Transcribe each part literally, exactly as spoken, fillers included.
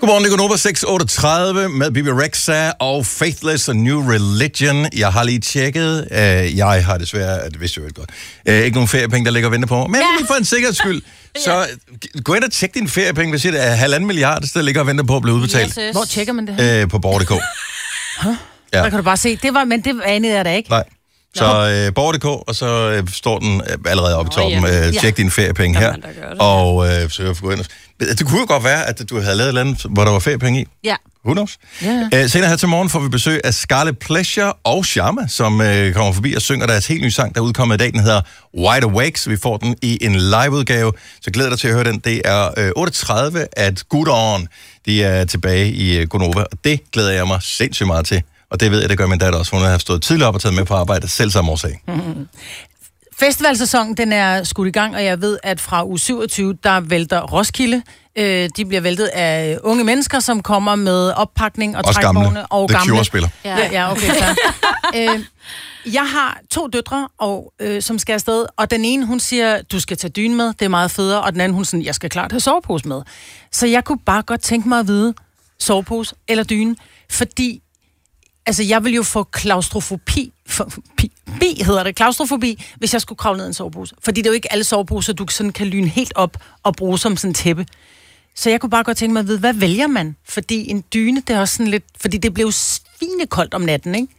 Godmorgen, det er Gonova seks otteogtredive med Bibi Rexha og Faithless og New Religion. Jeg har lige tjekket. Uh, jeg har desværre, det vidste jeg jo ikke godt, uh, ikke nogen feriepenge, der ligger og venter på mig. Men lige for en sikkerheds skyld, så gå ind og tjek dine feriepenge. Hvad siger det? Er halvanden milliard, der ligger og venter på at blive udbetalt? Yes. Hvor tjekker man det her? Uh, på borger punktum d k. Huh? Ja. Der kan du bare se. Det var, men det anede jeg da ikke. Nej. Så øh, borger punktum d k, og så øh, står den øh, allerede oppe i toppen. Øh, tjek ja. dine feriepenge her. Og øh, så jeg gå ind og... Det kunne jo godt være, at du havde lavet et eller andet, hvor der var feriepenge i. Ja. Who knows? Ja. Æ, senere her til morgen får vi besøg af Scarlet Pleasure og Sharma, som øh, kommer forbi og synger deres helt nye sang, der er udkommet i dag. Den hedder Wide Awake, så vi får den i en liveudgave. Så glæder dig til at høre den. Det er øh, otte tredive, at Good On, de er tilbage i øh, Gonova, og det glæder jeg mig sindssygt meget til. Og det ved jeg, det gør min datter også. Hun har stået tidligere op og taget med på arbejde, selv samme årsag. Mm-hmm. Festivalsæsonen, den er skudt i gang, og jeg ved, at fra uge syvogtyve, der vælter Roskilde. Øh, de bliver væltet af unge mennesker, som kommer med oppakning og trækvogne. Og The gamle. Cure spiller. Ja, ja okay. Så. øh, jeg har to døtre, og, øh, som skal afsted, og den ene, hun siger, du skal tage dyne med, det er meget federe, og den anden, hun siger, jeg skal klart have sovepose med. Så jeg kunne bare godt tænke mig at vide, sovepose eller dyne, fordi altså, jeg vil jo få klaustrofobi, for, pi, bi hedder det, klaustrofobi, hvis jeg skulle kravle ned i en sovepose. Fordi det er jo ikke alle soveposer, du sådan kan lyne helt op og bruge som sådan en tæppe. Så jeg kunne bare godt tænke mig at vide, hvad vælger man? Fordi en dyne, det er også sådan lidt... Fordi det blev svinekoldt om natten, ikke?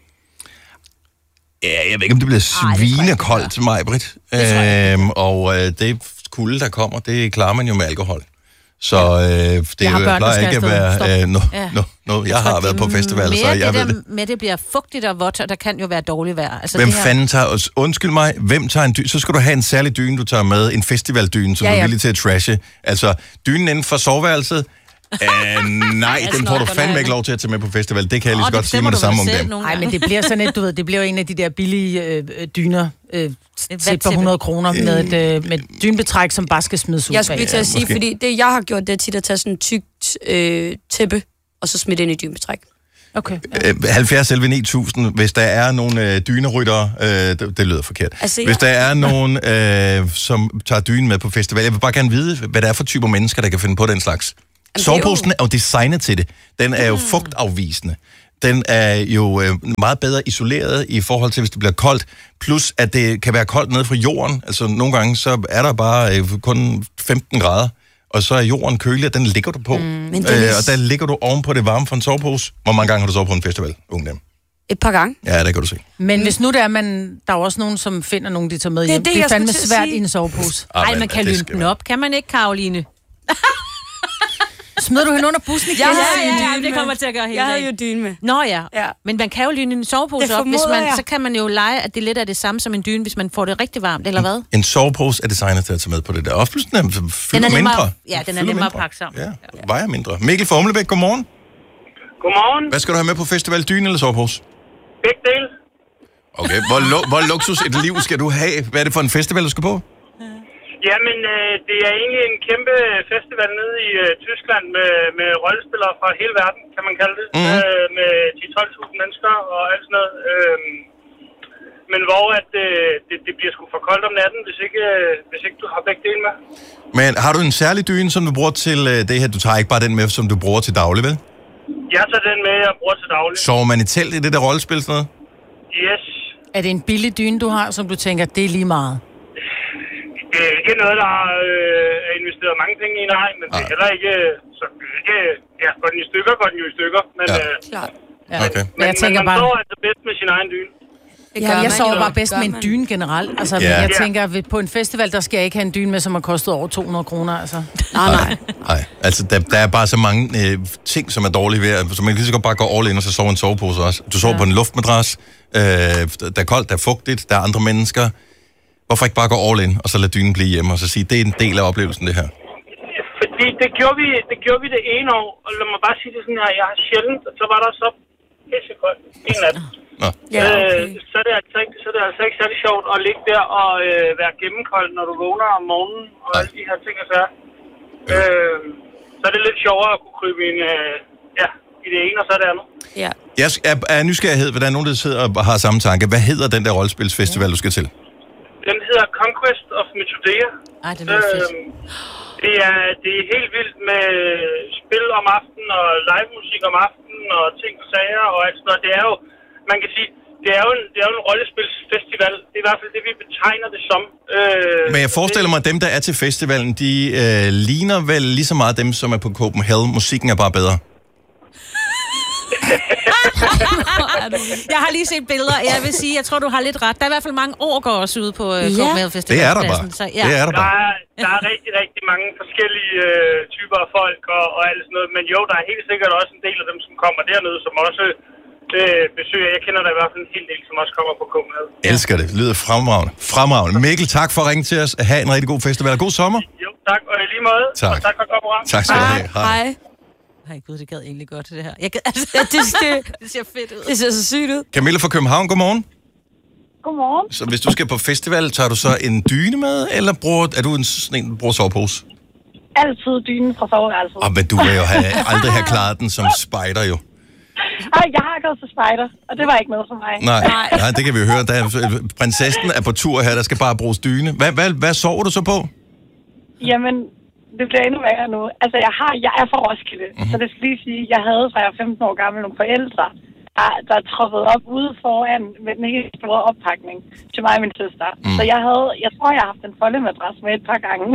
Ja, jeg ved ikke, om det bliver svinekoldt til mig, Britt. Øhm, og øh, det kulde, der kommer, det klarer man jo med alkohol. Så øh, det børn, plejer ikke at være øh, noget, Ja. no, no, jeg, jeg har været på festival, så jeg det ved der det. med, det bliver fugtigt og vådt, og der kan jo være dårligt vejr. Altså, Hvem det her... fanden tager... Undskyld mig, hvem tager en dyne? Så skal du have en særlig dyne, du tager med. En festivaldyne, som ja, ja. du er villig til at trashe. Altså, dynen inden for soveværelset... Uh, nej, den får du fandme ikke lov til at tage med på festival. Det kan jeg lige så godt sige med det samme om dem. Nej, men det bliver sådan et, du ved, det bliver jo en af de der billige øh, dyner øh, til på hundrede kroner med et øh, med dynbetræk, som bare skal smides ud. Jeg skulle lige til at sige, måske. fordi det jeg har gjort, det er tit at tage sådan en tykt øh, tæppe, og så smide ind i dynbetræk. Okay. Ja. Øh, halvfjerds elleve ni tusind, hvis der er nogle øh, dyneryttere, øh, det, det lyder forkert. Altså, ja. Hvis der er nogen, øh, som tager dynen med på festival, jeg vil bare gerne vide, hvad det er for typer mennesker, der kan finde på den slags. Soveposen er jo designet til det. Den er jo fugtafvisende. Den er jo øh, meget bedre isoleret i forhold til, hvis det bliver koldt. Plus, at det kan være koldt nede fra jorden. Altså, nogle gange, så er der bare øh, kun femten grader. Og så er jorden kølig, og den ligger du på. Mm, øh, og der ligger du oven på det varme fra en sovepose. Hvor mange gange har du sovet på en festival, unge dem? Et par gange. Ja, det kan du se. Men hvis nu der er man, der er også nogen, som finder nogen, de tager med hjem. Det er, det, det er fandme svært svært i en sovepose. Ej, man kan lyne den op. Kan man ikke, Karoline? Smider du hende under bussen igen? Ja, havde ja, jo ja, dyne det med. kommer til at gøre hele Jeg havde jo dagen. dyne med. Nå ja. Ja. Men man kan jo lyne en sovepose Det op, hvis formoder man, jeg. så kan man jo lege, at det lidt er det samme som en dyne, hvis man får det rigtig varmt, eller hvad? En sovepose er designet til at tage med på det der. Og plus den er, fylder Den er nemmere- mindre. ja, den er Fylder nemmere at mindre. pakke sammen. Ja, vejer mindre. Mikkel fra Humlebæk, godmorgen. Godmorgen. Hvad skal du have med på festival? Dyne eller sovepose? Begge dele. Okay, hvor, lu- hvor luksus et liv skal du have? Hvad er det for en festival, du skal på? Jamen, øh, det er egentlig en kæmpe festival nede i øh, Tyskland med, med rollespillere fra hele verden, kan man kalde det. Mhm. Øh, med ti til tolv tusind mennesker og alt sådan noget. Øh, men hvor at, øh, det, det bliver sgu for koldt om natten, hvis ikke, øh, hvis ikke du har begge dele med. Men har du en særlig dyne, som du bruger til øh, det her? Du tager ikke bare den med, som du bruger til daglig, vel? Jeg tager den med, jeg bruger til daglig. Sover man i telt i det der rollespil sådan noget? Yes. Er det en billig dyne, du har, som du tænker, det er lige meget? Det er ikke noget, der øh, er investeret mange penge i, nej, men det er heller ikke... Så det er ikke... Ja, går den i stykker, går den jo i stykker, men... Ja. Øh, Klart. Ja. Okay. men, jeg tænker men man bare- sover altså bedst med sin egen dyne. Det Ja, gør jeg man sover jo. bare bedst Gør med en man. dyne generelt. Altså, Ja. men jeg Ja. tænker, at på en festival, der skal jeg ikke have en dyne med, som har kostet over to hundrede kroner. Altså. Nej, nej. Nej, altså der, der er bare så mange øh, ting, som er dårlige ved, at- så man kan lige så godt bare gå all in, og så sove i en sovepose også. Du sover ja. på en luftmadras, øh, der er koldt, der er fugtigt, der er andre mennesker. Hvorfor ikke bare gå all in, og så lade dynen blive hjemme, og så sige, det er en del af oplevelsen, det her? Fordi det gjorde vi det, gjorde vi det ene år, og lad mig bare sige det sådan her, jeg har sjældent, så var der så pissekoldt en nat. Nå. Ja, okay. øh, så, er det altså ikke, så er det altså ikke særlig sjovt at ligge der og øh, være gennemkold, når du vågner om morgenen, og Nej. alle de her ting og så. Øh, så er det lidt sjovere at kunne krybe ind øh, ja, i det ene, og så er det andet. Ja. Jeg er, er nysgerrighed, hvad der er nogen, der sidder og har samme tanke. Hvad hedder den der rollespilsfestival, du skal til? Den hedder Conquest of Mythodea. Ej, det lyder fedt. Det er, det er helt vildt med spil om aftenen og live musik om aftenen og ting og sager og alt sådan noget. Det er jo, man kan sige, det er jo en, det er jo en rollespilsfestival. Det er i hvert fald det, vi betegner det som. Øh, Men jeg forestiller mig, at dem, der er til festivalen, de øh, ligner vel lige så meget dem, som er på Copenhagen. Musikken er bare bedre. Jeg har lige set billeder. Jeg vil sige, jeg tror, du har lidt ret. Der er i hvert fald mange orker også ude på uh, Copenhagen Festival. Det er der bare. Så, ja. Det er der bare. Der er, der er rigtig, rigtig mange forskellige øh, typer af folk og, og alt sådan noget. Men jo, der er helt sikkert også en del af dem, som kommer dernede, som også øh, besøger. Jeg kender der i hvert fald en hel del, som også kommer på Copenhagen. Elsker det. Det lyder fremragende. Fremragende. Mikkel, tak for at ringe til os. Ha' en rigtig god festival. God sommer. Jo, tak. Og i lige måde. Tak. Og tak for at komme Tak skal du have. Hej. Ej gud, det gad egentlig godt, det her. Jeg gad, altså, ja, det, det, det ser fedt ud. Det ser så sygt ud. Camilla fra København, godmorgen. Godmorgen. Så hvis du skal på festival, tager du så en dyne med, eller bruger, er du en, sådan en, der bruger sovepose? Altid dynen fra soveværelset. Oh, men du vil jo have, aldrig have klaret den som spejder jo. Ej, jeg har gået til spejder, og det var ikke noget for mig. Nej, nej, det kan vi jo høre. Der er, prinsessen er på tur her, der skal bare bruges dyne. Hvad, hvad, hvad sover du så på? Jamen, det bliver endnu værre nu. Altså, jeg, har, jeg er fra Roskilde, mm-hmm. så det skal lige sige, jeg havde fra jeg var femten år gammel nogle forældre, der, der troppede op ude foran med den helt store oppakning til mig og min søster. Mm. Så jeg havde, jeg tror, jeg har haft en foldemadras med et par gange.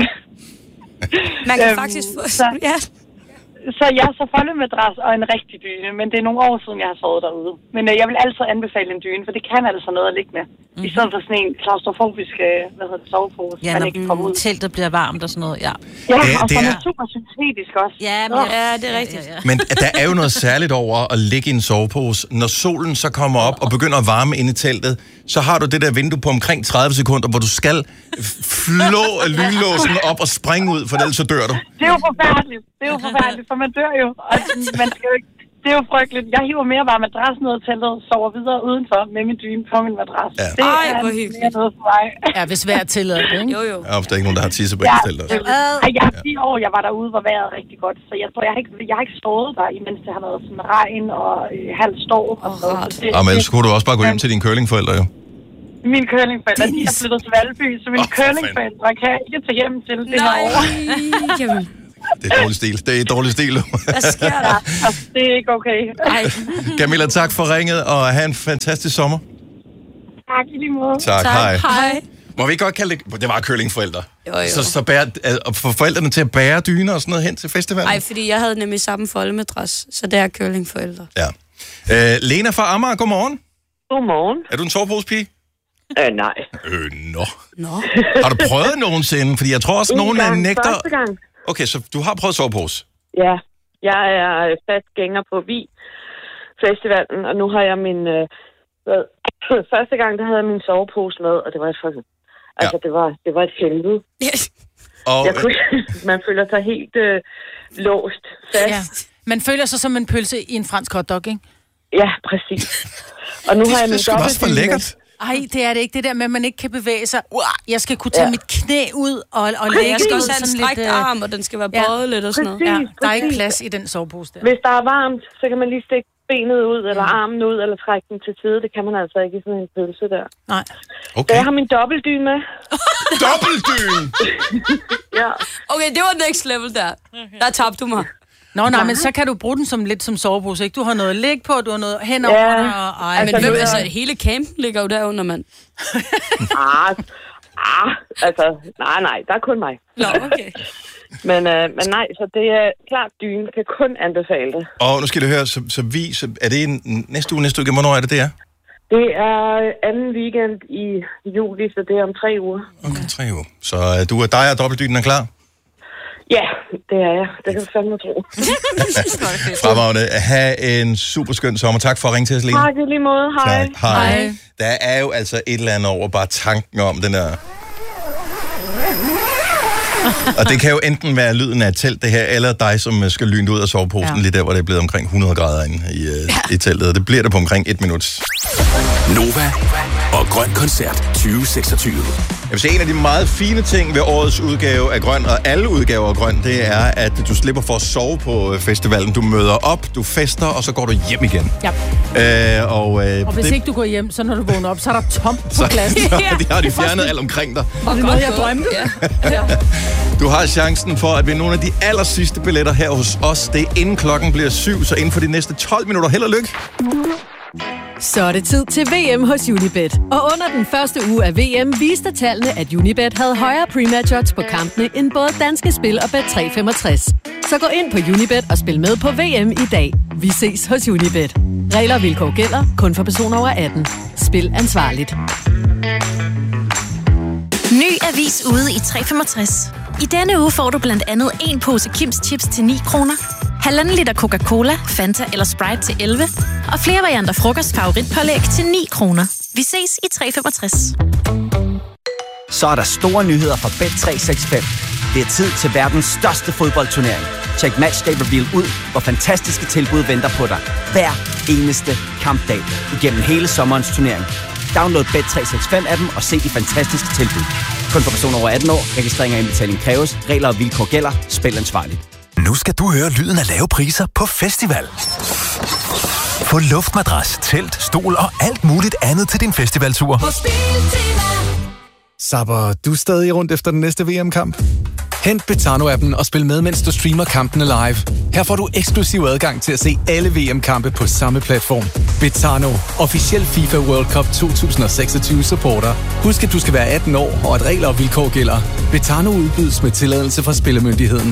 Man kan øhm, faktisk få... Så, ja. så jeg er så foldemadras og en rigtig dyne, men det er nogle år siden, jeg har sovet derude. Men øh, jeg vil altid anbefale en dyne, for det kan altså noget at ligge med. Mm-hmm. I stedet for sådan en klaustrofobisk, hvad hedder det, sovepose, ja, man når ikke kommer ud. teltet bliver varmt og sådan noget, ja. Ja, Det- og det så er er- det super syntetisk også. Ja, men, Ja, det er rigtigt. Ja, ja. Men der er jo noget særligt over at ligge i en sovepose. Når solen så kommer op og begynder at varme ind i teltet, så har du det der vindue på omkring tredive sekunder, hvor du skal flå lynlåsen op og springe ud, for ellers så dør du. Det er jo forfærdeligt. Det er jo forfærdeligt, for man dør jo. Og man skal jo ikke... Det er jo frygteligt. Jeg hiver mere bare madrassen ud af teltet, sover videre udenfor med min dyne på min madras. Ja. Det Ej, er hvor hyggeligt. mere noget for mig. Ja, hvis vejret tillader det, ikke? Jo, jo. Ja, der er ikke nogen, der har tisse på Ja, ens telt også. Ej, jeg har ti år, jeg var derude, hvor vejret er rigtig godt. Så jeg tror, jeg har ikke, jeg har ikke stået der, imens det har været sådan regn og øh, halv storm og sådan noget. Så det- Ja, men ellers kunne du også bare gå hjem til dine curlingforældre, jo. Mine curlingforældre, de er flyttet til Valby, så mine Åh, for curlingforældre kan jeg ikke tage hjem til det her år. Jamen, Det er dårlig stil. Det er dårlig stil. hvad sker der? Altså, det er ikke okay. Ej. Camilla, tak for ringet, og have en fantastisk sommer. Tak i lige måde. Tak, Tak. hej. Hej. Må vi ikke godt kalde det... Det var curlingforældre. Jo, jo. Så, så bære, at få forældrene til at bære dyner og sådan noget hen til festivalen? Ej, fordi jeg havde nemlig samme foldemadras, så det er curlingforældre. Ja. Øh, Lena fra Amager, godmorgen. Godmorgen. Er du en soveposepige? Øh, nej. Øh, nå. Nå. Har du prøvet nogensinde? Fordi jeg tror også, nogen er nægter... Første gang. Okay, så du har prøvet sovepose? Ja, jeg er fast gænger på Vi Festivalen, og nu har jeg min... Øh, hvad, første gang, der havde jeg min sovepose med, og det var et fucking... Altså, Ja. det, var, det var et helvede. Og, Jeg kunne, man føler sig helt øh, låst fast. Ja. Man føler sig som en pølse i en fransk hotdog, ikke? Ja, præcis. Og nu det, har jeg det min er sgu da også for dobbeltdyne. lækkert. Ej, det er det ikke. Det der med, at man ikke kan bevæge sig. Uah, jeg skal kunne tage Ja. mit knæ ud og, og Og lægge jeg skal ud også have en sådan strækt lidt, øh, arm, og den skal være ja. bøjet lidt og sådan noget. Ja, Præcis, der er ikke præcis. plads i den sovepose der. Hvis der er varmt, så kan man lige stikke benet ud, eller armen ud, eller trække den til side. Det kan man altså ikke i sådan en pølse der. Nej. Så Okay. jeg har min dobbeltdyne med. Dobbeltdyn! Ja. Okay, det var next level der. Der tabte du mig. Nå, nej, men så kan du bruge den som lidt som sovepose, ikke? Du har noget at ligge på, du har noget hen over Ja. dig, og ej, Men Altså, hvem, nu er- altså, hele campen ligger jo derunder, mand. Ah, ah, altså, nej, nej, der er kun mig. Nå, okay. Men, øh, men nej, så det er klart dyne. Kan kun anbefale det. Og nu skal du høre, så, så vi... Så er det en, næste uge, næste uge? Hvornår er det, det er? Det er anden weekend i juli, så det er om tre uger. Okay, tre uger. Så øh, du er dig og dobbeltdynen er klar? Ja, det er jeg. Det kan du fandme tro. Fremragende. Ha' en super skøn sommer. Tak for at ringe til os, Lene. Tak i lige måde. Hej. Tak. Hej. Der er jo altså et eller andet over bare tanken om den der... Og det kan jo enten være lyden af et telt, det her, eller dig, som skal lyne ud af soveposen, ja. Lige der, hvor det er blevet omkring hundrede grader inde i, uh, ja. i teltet. Og det bliver det på omkring et minut. Nova og Grøn Koncert tyve seksogtyve. Jeg vil sige, en af de meget fine ting ved årets udgave af Grøn, og alle udgaver af Grøn, det er, at du slipper for at sove på festivalen. Du møder op, du fester, og så går du hjem igen. Ja. Øh, og, øh, og hvis det, ikke du går hjem, så når du vågner op, så er der tomt på pladsen. Så, de har de fjernet alt omkring dig. Og det er noget, jeg drømte. Ja. Du har chancen for at vinde nogle af de aller sidste billetter her hos os. Det er inden klokken bliver syv, så inden for de næste tolv minutter. Held og lykke. Så er det tid til V M hos Unibet. Og under den første uge af V M viste tallene, at Unibet havde højere Premier Odds på kampene end både Danske Spil og Bet tre femogtres. Så gå ind på Unibet og spil med på V M i dag. Vi ses hos Unibet. Regler og vilkår gælder kun for personer over atten. Spil ansvarligt. Ny avis ude i tre femogtres. I denne uge får du blandt andet en pose Kims Chips til ni kroner, halvanden liter Coca-Cola, Fanta eller Sprite til elleve, og flere varianter frokost favoritpålæg til ni kroner. Vi ses i tre femogtres. Så er der store nyheder fra Bet tre seksogfem. Det er tid til verdens største fodboldturnering. Check Matchday Reveal ud, hvor fantastiske tilbud venter på dig. Hver eneste kampdag igennem hele sommerens turnering. Download Bet tre seksogfem appen og se de fantastiske tilbud. Kun for personer over atten år. Registrering og indbetaling kræves. Regler og vilkår gælder. Spil ansvarligt. Nu skal du høre lyden af lave priser på festival. Få luftmadras, telt, stol og alt muligt andet til din festivaltur. Sapper du stadig rundt efter den næste V M-kamp? Hent Betano-appen og spil med, mens du streamer kampene live. Her får du eksklusiv adgang til at se alle V M-kampe på samme platform. Betano, officiel FIFA World Cup to tusind og seksogtyve supporter. Husk, at du skal være atten år, og at regler og vilkår gælder. Betano udbydes med tilladelse fra Spillemyndigheden.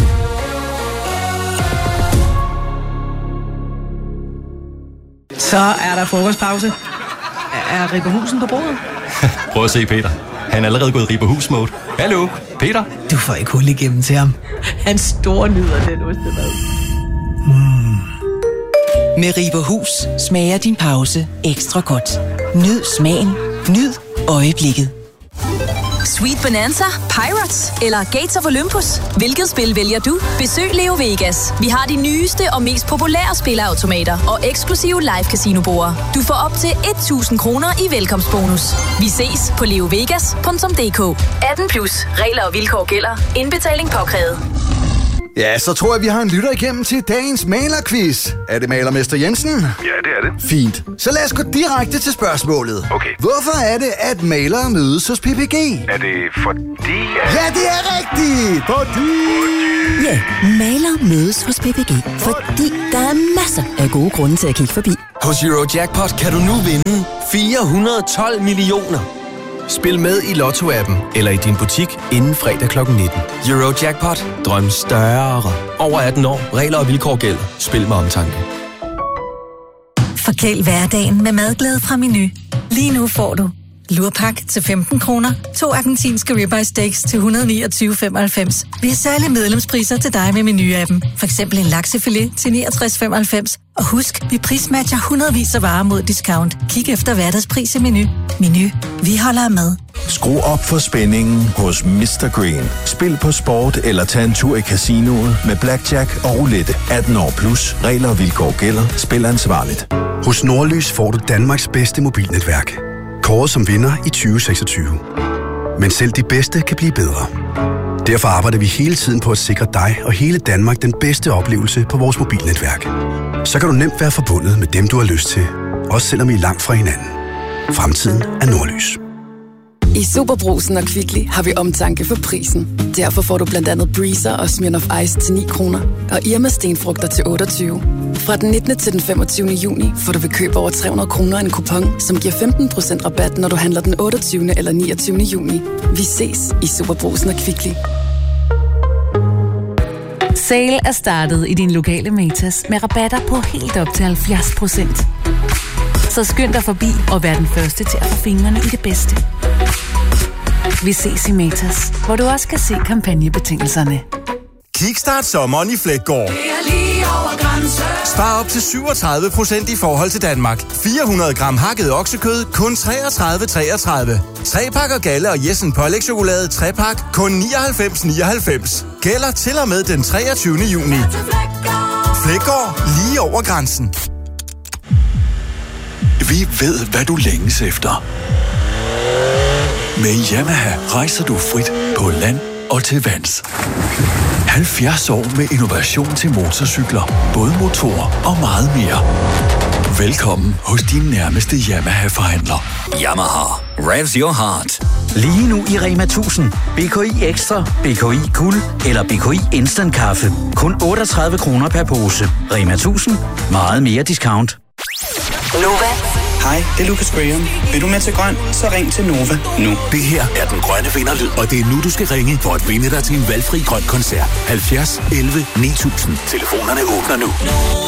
Så er der frokostpause. Er Ripper Husen på bordet? Prøv at se, Peter. Han er allerede gået i Ripperhus-mode. Hallo, Peter? Du får ikke hul igennem til ham. Han store nyder den ostemad. Mm. Med Ripperhus smager din pause ekstra godt. Nyd smagen. Nyd øjeblikket. Sweet Bonanza, Pirates eller Gates of Olympus? Hvilket spil vælger du? Besøg Leo Vegas. Vi har de nyeste og mest populære spilleautomater og eksklusive live casinoborde. Du får op til tusind kroner i velkomstbonus. Vi ses på leovegas punktum d k. atten plus. Regler og vilkår gælder. Indbetaling påkrævet. Ja, så tror jeg, vi har en lytter igennem til dagens malerquiz. Er det malermester Jensen? Ja, det er det. Fint. Så lad os gå direkte til spørgsmålet. Okay. Hvorfor er det, at malere mødes hos P P G? Er det fordi... Ja, det er rigtigt! Fordi... Ja, malere mødes hos P P G, fordi der er masser af gode grunde til at kigge forbi. Hos Eurojackpot kan du nu vinde fire hundrede og tolv millioner. Spil med i Lotto-appen eller i din butik inden fredag klokken nitten. Eurojackpot. Drøm større. Over atten år. Regler og vilkår gælder. Spil med omtanke. Forkæl hverdagen med madglæde fra Menu. Lige nu får du lurpak til femten kroner, to argentinske ribeye steaks til et hundrede og niogtyve femoghalvfems. Vi har særlige medlemspriser til dig med Menu-appen. For eksempel en laksefilet til niogtres femoghalvfems. Og husk, vi prismatcher hundredvis af varer mod discount. Kig efter hverdagspris i Menu. Menu. Vi holder med. Skru op for spændingen hos mister Green. Spil på sport eller tag en tur i casinoet med blackjack og roulette. atten år plus. Regler og vilkår gælder. Spil ansvarligt. Hos Nordlys får du Danmarks bedste mobilnetværk. Kåret som vinder i tyve seksogtyve. Men selv de bedste kan blive bedre. Derfor arbejder vi hele tiden på at sikre dig og hele Danmark den bedste oplevelse på vores mobilnetværk. Så kan du nemt være forbundet med dem, du har lyst til. Også selvom I er langt fra hinanden. Fremtiden er Nordlys. I Superbrugsen og Kvickly har vi omtanke for prisen. Derfor får du blandt andet Breezer og Smirnoff Ice til ni kroner. Og Irma stenfrugter til otteogtyve. Fra den nittende til den femogtyvende juni får du ved køb over tre hundrede kroner en kupon, som giver femten procent rabat, når du handler den otteogtyvende eller niogtyvende juni. Vi ses i Superbrugsen og Kvickly. Sale er startet i din lokale Matas med rabatter på helt op til halvfjerds procent. Så skynd dig forbi og vær den første til at få fingrene i det bedste. Vi ses i Matas, hvor du også kan se kampagnebetingelserne. Kickstart sommeren i Fleggaard. Spar op til syvogtredive procent i forhold til Danmark. fire hundrede gram hakket oksekød, kun treogtredive treogtredive. tre pakker Galle og Jessen pålægschokolade tre pak, kun nioghalvfems nioghalvfems. Gælder til og med den treogtyvende juni. Fleggaard, lige over grænsen. Vi ved, hvad du længes efter. Med Yamaha rejser du frit på land og til vands. halvfjerds år med innovation til motorcykler, både motorer og meget mere. Velkommen hos din nærmeste Yamaha-forhandler. Yamaha. Revs your heart. Lige nu i Rema tusind. B K I Ekstra, B K I Guld eller B K I Instant Kaffe. Kun otteogtredive kroner per pose. Rema tusind. Meget mere discount. Nova. Hej, det er Lucas Graham. Vil du med til grøn, så ring til Nova nu. Det her er den grønne vinderlyd, og det er nu, du skal ringe for at vinde dig til en valgfri grøn koncert. halvfjerds elleve ni tusind. Telefonerne åbner nu.